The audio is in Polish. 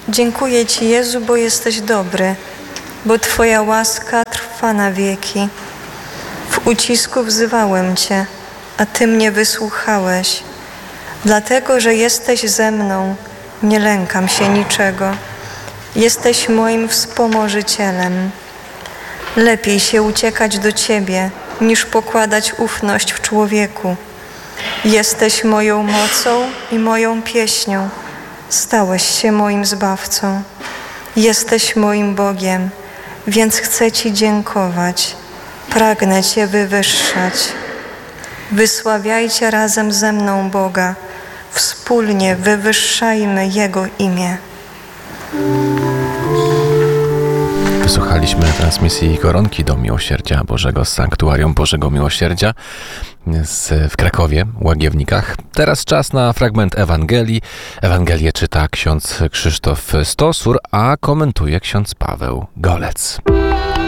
Dziękuję Ci, Jezu, bo jesteś dobry, bo Twoja łaska trwa na wieki. W ucisku wzywałem Cię, a Ty mnie wysłuchałeś. Dlatego, że jesteś ze mną, nie lękam się niczego. Jesteś moim wspomożycielem. Lepiej się uciekać do Ciebie, niż pokładać ufność w człowieku. Jesteś moją mocą i moją pieśnią. Stałeś się moim Zbawcą. Jesteś moim Bogiem, więc chcę Ci dziękować. Pragnę Cię wywyższać. Wysławiajcie razem ze mną Boga. Wspólnie wywyższajmy Jego imię. Wysłuchaliśmy transmisji Koronki do Miłosierdzia Bożego z Sanktuarium Bożego Miłosierdzia w Krakowie, Łagiewnikach. Teraz czas na fragment Ewangelii. Ewangelię czyta ksiądz Krzysztof Stosur, a komentuje ksiądz Paweł Golec.